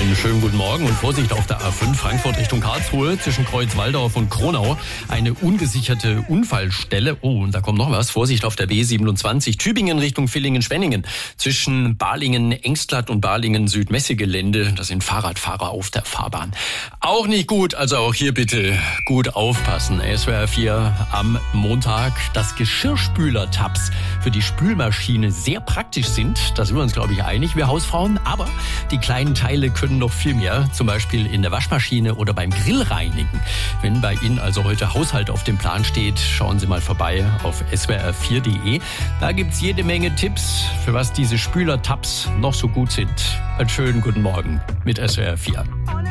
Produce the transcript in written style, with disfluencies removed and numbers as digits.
Einen schönen guten Morgen und Vorsicht auf der A5 Frankfurt Richtung Karlsruhe zwischen Kreuz-Walldorf und Kronau. Eine ungesicherte Unfallstelle. Oh, und da kommt noch was. Vorsicht auf der B27 Tübingen Richtung Villingen-Schwenningen. Zwischen Balingen-Engstlatt und Balingen-Südmesse-Gelände. Da sind Fahrradfahrer auf der Fahrbahn. Auch nicht gut, also auch hier bitte gut aufpassen. SWR 4 am Montag. Dass Geschirrspüler-Tabs für die Spülmaschine sehr praktisch sind, da sind wir uns, glaube ich, einig, wir Hausfrauen. Aber die kleinen Teile können noch viel mehr, zum Beispiel in der Waschmaschine oder beim Grillreinigen. Wenn bei Ihnen also heute Haushalt auf dem Plan steht, schauen Sie mal vorbei auf swr4.de. Da gibt's jede Menge Tipps, für was diese Spüler-Tabs noch so gut sind. Einen schönen guten Morgen mit SWR 4.